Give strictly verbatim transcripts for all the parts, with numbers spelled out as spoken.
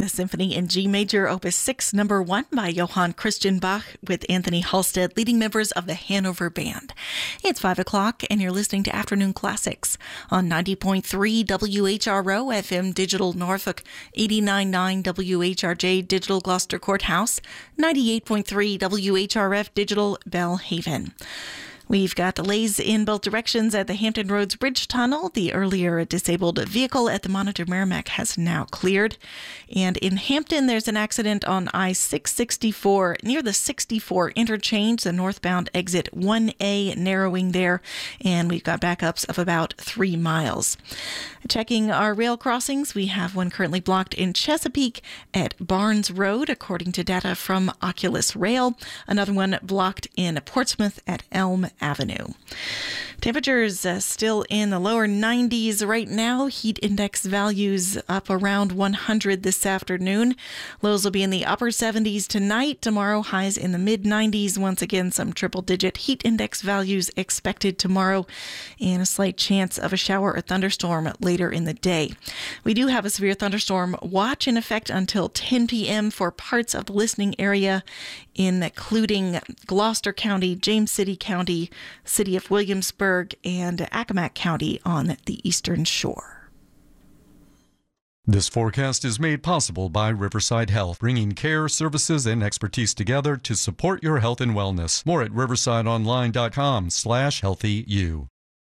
the Symphony in G Major, Opus six, Number one by Johann Christian Bach with Anthony Halstead, leading members of the Hanover Band. It's five o'clock and you're listening to Afternoon Classics on ninety point three W H R O F M Digital Norfolk, eighty-nine point nine W H R J Digital Gloucester Courthouse, ninety-eight point three W H R F Digital Bellhaven. We've got delays in both directions at the Hampton Roads Bridge Tunnel. The earlier disabled vehicle at the Monitor Merrimack has now cleared. And in Hampton, there's an accident on I six sixty-four near the sixty-four interchange, the northbound exit one A narrowing there. And we've got backups of about three miles. Checking our rail crossings, we have one currently blocked in Chesapeake at Barnes Road, according to data from Oculus Rail. Another one blocked in Portsmouth at Elm Avenue. Temperatures uh, still in the lower nineties right now. Heat index values up around one hundred this afternoon. Lows will be in the upper seventies tonight. Tomorrow, highs in the mid nineties. Once again, some triple-digit heat index values expected tomorrow, and a slight chance of a shower or thunderstorm later in the day. We do have a severe thunderstorm watch in effect until ten p.m. for parts of the listening area, including Gloucester County, James City County, City of Williamsburg, and Accomack County on the eastern shore. This forecast is made possible by Riverside Health, bringing care, services, and expertise together to support your health and wellness. More at riversideonline.com slash healthyu.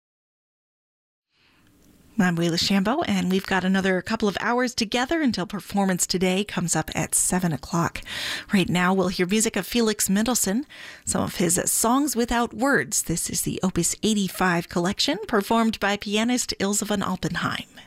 I'm Wayla Shambo, and we've got another couple of hours together until Performance Today comes up at seven o'clock. Right now, we'll hear music of Felix Mendelssohn, some of his Songs Without Words. This is the Opus eighty-five collection, performed by pianist Ilse von Alpenheim.